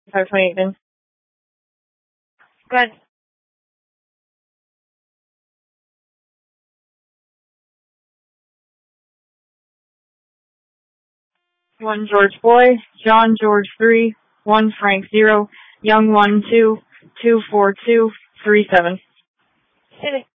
528 then. Go ahead. 1 George Boy, John George 3, 1 Frank 0, Young 1 2, 2 4 2 3 7. Hit it.